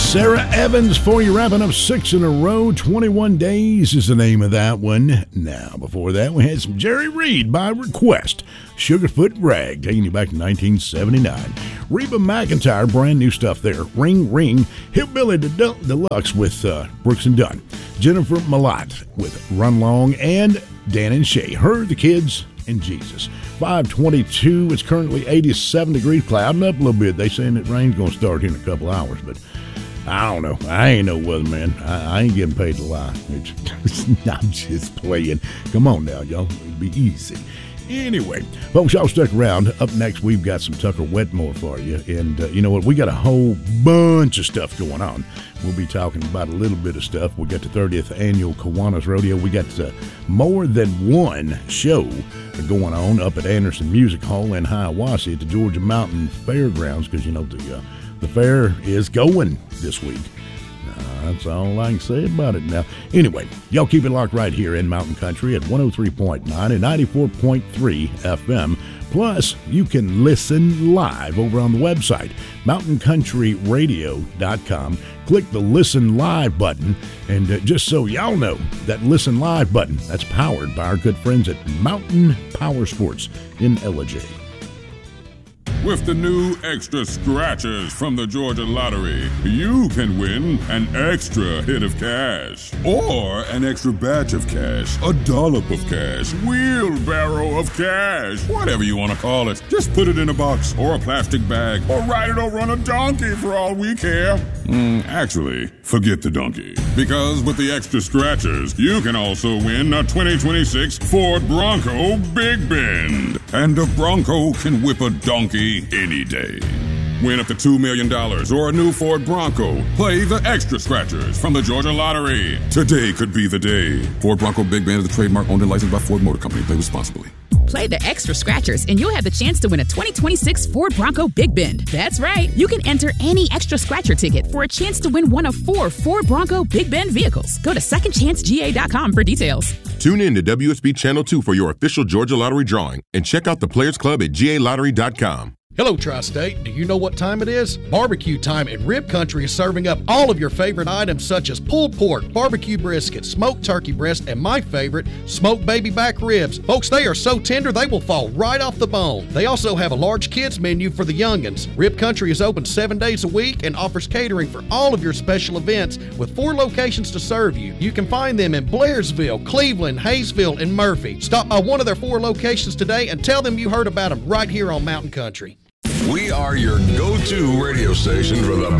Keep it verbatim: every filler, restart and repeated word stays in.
Sarah Evans for you, wrapping up six in a row. twenty-one days is the name of that one. Now, before that, we had some Jerry Reed by request. Sugarfoot Rag, taking you back to nineteen seventy-nine. Reba McEntire, brand new stuff there. Ring Ring. Hillbilly Del- Deluxe with uh, Brooks and Dunn. Jennifer Malott with Run Long. And Dan and Shay. Her, the Kids, and Jesus. five twenty-two. It's currently eighty-seven degrees, clouding up a little bit. They saying that rain's going to start here in a couple hours, but I don't know. I ain't no weatherman. I, I ain't getting paid to lie. It's, I'm just playing. Come on now, y'all. It'll be easy. Anyway, folks, y'all stuck around. Up next, we've got some Tucker Wetmore for you. And uh, you know what? We got a whole bunch of stuff going on. We'll be talking about a little bit of stuff. We got the thirtieth annual Kiwanis Rodeo. We got uh, more than one show going on up at Anderson Music Hall in Hiawassee at the Georgia Mountain Fairgrounds, because, you know, the uh, the fair is going this week. Uh, that's all I can say about it now. Anyway, y'all keep it locked right here in Mountain Country at one oh three point nine and ninety-four point three F M. Plus, you can listen live over on the website, mountain country radio dot com. Click the Listen Live button, and uh, just so y'all know, that Listen Live button, that's powered by our good friends at Mountain Power Sports in Ellijay. With the new extra scratchers from the Georgia Lottery, you can win an extra hit of cash, or an extra batch of cash, a dollop of cash, wheelbarrow of cash, whatever you want to call it. Just put it in a box or a plastic bag, or ride it over on a donkey for all we care. Mm, actually, forget the donkey. Because with the extra scratchers, you can also win a twenty twenty-six Ford Bronco Big Bend. And a Bronco can whip a donkey any day. Win up to two million dollars or a new Ford Bronco. Play the extra scratchers from the Georgia Lottery. Today could be the day. Ford Bronco Big Bend is the trademark owned and licensed by Ford Motor Company. Play responsibly. Play the extra scratchers and you'll have the chance to win a twenty twenty-six Ford Bronco Big Bend. That's right. You can enter any extra scratcher ticket for a chance to win one of four Ford Bronco Big Bend vehicles. Go to second chance G A dot com for details. Tune in to W S B Channel two for your official Georgia Lottery drawing and check out the Players Club at G A lottery dot com. Hello, Tri-State. Do you know what time it is? Barbecue time at Rib Country is serving up all of your favorite items such as pulled pork, barbecue brisket, smoked turkey breast, and my favorite, smoked baby back ribs. Folks, they are so tender they will fall right off the bone. They also have a large kids menu for the youngins. Rib Country is open seven days a week and offers catering for all of your special events with four locations to serve you. You can find them in Blairsville, Cleveland, Hayesville, and Murphy. Stop by one of their four locations today and tell them you heard about them right here on Mountain Country. We are your go-to radio station for the